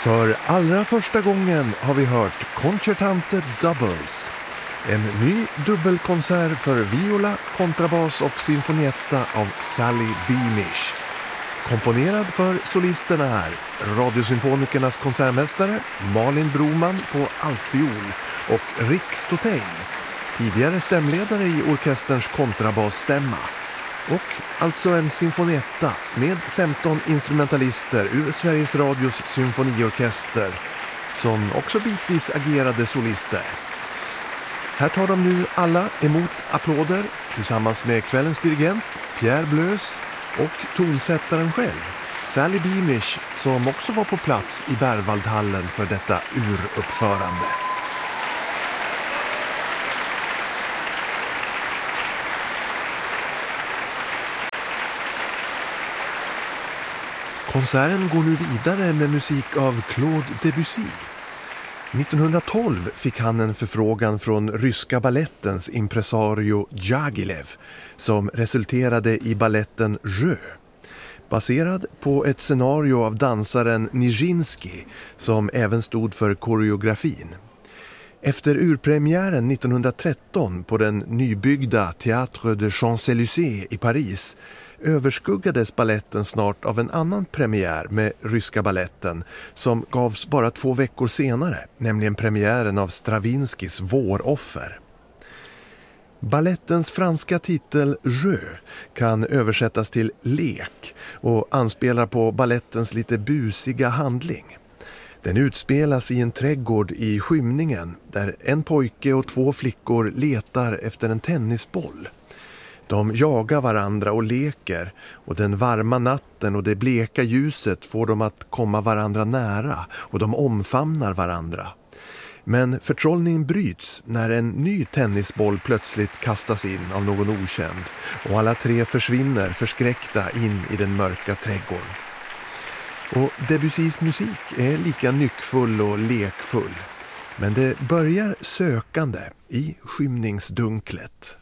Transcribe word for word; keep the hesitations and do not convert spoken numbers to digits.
För allra första gången har vi hört Concertante Doubles, en ny dubbelkonsert för viola, kontrabas och sinfonietta av Sally Beamish. Komponerad för solisterna här, Radiosymfonikernas konsertmästare Malin Broman på altfiol och Rick Stotein, tidigare stämledare i orkesterns kontrabasstämma. Och alltså en sinfonietta med femton instrumentalister ur Sveriges Radios symfoniorkester som också bitvis agerade solister. Här tar de nu alla emot applåder tillsammans med kvällens dirigent Pierre Bleus och tonsättaren själv, Sally Beamish, som också var på plats i Berwaldhallen för detta uruppförande. Konserten går nu vidare med musik av Claude Debussy. nittonhundratolv fick han en förfrågan från ryska ballettens impresario Djagilev som resulterade i balletten Jeu, baserad på ett scenario av dansaren Nijinsky som även stod för koreografin. Efter urpremiären nittonhundratretton på den nybyggda Théâtre de Champs-Élysées i Paris överskuggades balletten snart av en annan premiär med ryska balletten som gavs bara två veckor senare, nämligen premiären av Stravinskys Våroffer. Ballettens franska titel Jeu kan översättas till lek och anspelar på ballettens lite busiga handling. Den utspelas i en trädgård i skymningen där en pojke och två flickor letar efter en tennisboll. De jagar varandra och leker, och den varma natten och det bleka ljuset får dem att komma varandra nära, och de omfamnar varandra. Men förtrollningen bryts när en ny tennisboll plötsligt kastas in av någon okänd, och alla tre försvinner förskräckta in i den mörka trädgården. Och Debussys musik är lika nyckfull och lekfull, men det börjar sökande i skymningsdunklet.